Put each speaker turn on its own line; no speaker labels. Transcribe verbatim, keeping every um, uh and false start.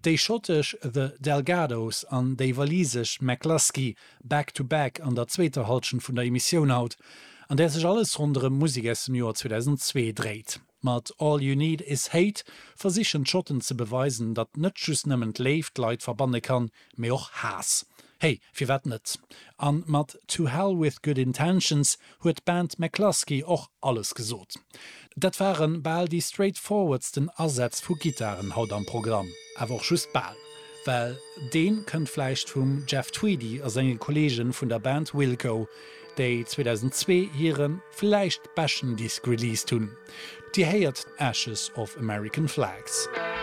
Déi schottech The Delgados an déi walisech McCluskey back-to-back an der zweter Halschen vun der Emissionioun haut, an der sech alles runre Musik aus dem Joer zweitausendzwei dreht. Mat All You Need Is Hate versichen Schotten ze beweisen, dat net just nëmmend Leift Leiit verbanne kann, méi och Haas. Hey, fir wat net. An mat To Hell with Good Intentions huet Band McCluskey och alles gesot. Dat waren ball die straightforwardsten Ersetz vu Gitarren haut am Programm, awer just ball. Well den kënnt fleicht vum Jeff Tweedy as engen Kollegen vun der Band Wilco, déi zweitausendzwei hireieren vielleicht Bashen Disc released hunn. Die heiert Ashes of American Flags.